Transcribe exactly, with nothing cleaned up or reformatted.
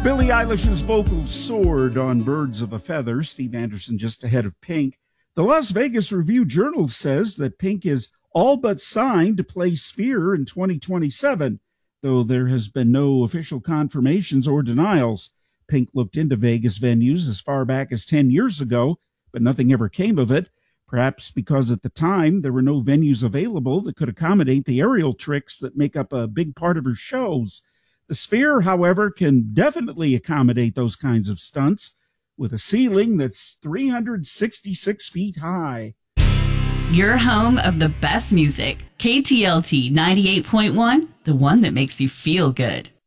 Billie Eilish's vocals soared on Birds of a Feather. Steve Anderson just ahead of Pink. The Las Vegas Review-Journal says that Pink is all but signed to play Sphere in twenty twenty-seven, though there has been no official confirmations or denials. Pink looked into Vegas venues as far back as ten years ago, but nothing ever came of it, perhaps because at the time there were no venues available that could accommodate the aerial tricks that make up a big part of her shows. The Sphere, however, can definitely accommodate those kinds of stunts with a ceiling that's three hundred sixty-six feet high. Your home of the best music. K T L T ninety-eight point one, the one that makes you feel good.